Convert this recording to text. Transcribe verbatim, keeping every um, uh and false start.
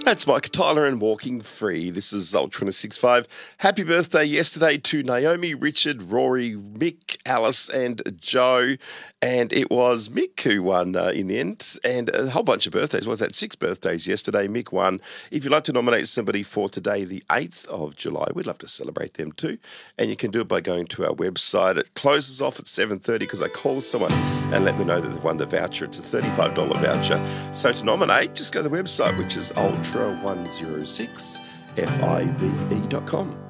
That's Micah Tyler and Walking Free. This is Ultra one oh six point five. Happy birthday yesterday to Naomi, Richard, Rory, Mick, Alice and Joe. And it was Mick who won uh, in the end. And a whole bunch of birthdays. What was that? Six birthdays yesterday. Mick won. If you'd like to nominate somebody for today, the eighth of July, we'd love to celebrate them too. And you can do it by going to our website. It closes off at seven thirty because I called someone and let them know that they've won the voucher. It's a thirty-five dollars voucher. So to nominate, just go to the website, which is ultra one oh six five e dot com.